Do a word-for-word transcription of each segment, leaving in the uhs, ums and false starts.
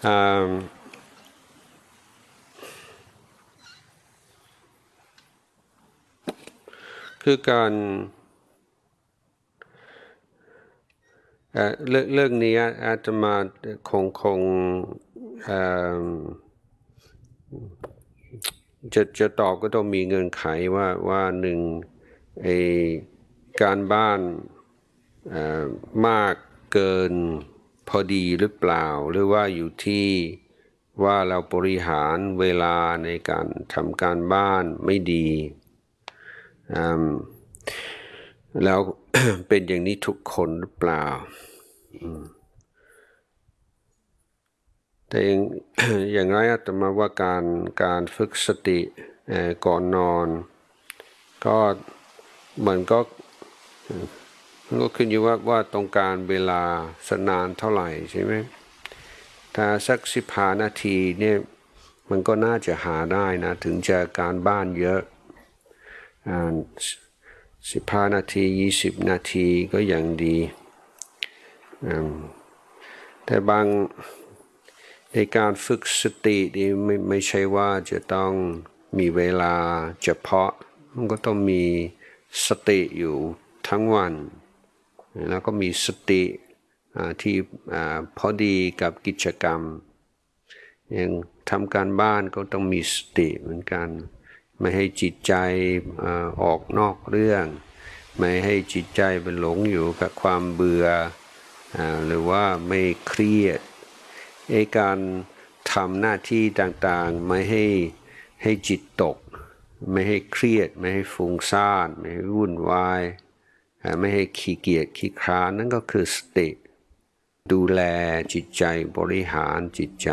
คือการเรื่องเรื่องนี้อาตมาคงคงจะจะตอบก็ต้องมีเงื่อนไขว่าว่าหนึ่งไอการบ้านมากเกินพอดีหรือเปล่าหรือว่าอยู่ที่ว่าเราบริหารเวลาในการทำการบ้านไม่ดีแล้ว เป็นอย่างนี้ทุกคนหรือเปล่าแต่อย่างไรอาตมาว่าการการฝึกสติก่อนนอนก็มันก็มันก็ขึ้นอยู่ว่าว่าต้องการเวลาสนานเท่าไหร่ใช่ไหมถ้าสักสิบห้านาทีเนี่ยมันก็น่าจะหาได้นะถึงจะการบ้านเยอะสิบห้านาทียี่สิบนาทีก็ยังดีแต่บางในการฝึกสตินี่ไม่ไม่ใช่ว่าจะต้องมีเวลาเฉพาะมันก็ต้องมีสติอยู่ทั้งวันแล้วก็มีสติที่พอดีกับกิจกรรมอย่างทำการบ้านก็ต้องมีสติเหมือนกันไม่ให้จิตใจออกนอกเรื่องไม่ให้จิตใจไปหลงอยู่กับความเบื่อหรือว่าไม่เครียดไอ้การทำหน้าที่ต่างๆไม่ให้ให้จิตตกไม่ให้เครียดไม่ให้ฟุ้งซ่านไม่ให้วุ่นวายไม่ให้ขี้เกียจขี้คร้านนั่นก็คือสติดูแลจิตใจบริหารจิตใจ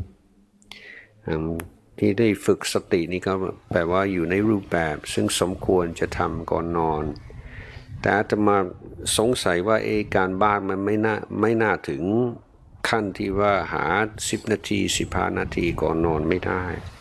ที่ได้ฝึกสตินี่ก็แปลว่าอยู่ในรูปแบบซึ่งสมควรจะทำก่อนนอนแต่อาตมาสงสัยว่าเอการบ้านมันไม่น่าไม่น่าถึงขั้นที่ว่าหาสิบนาทีสิบห้านาทีก่อนนอนไม่ได้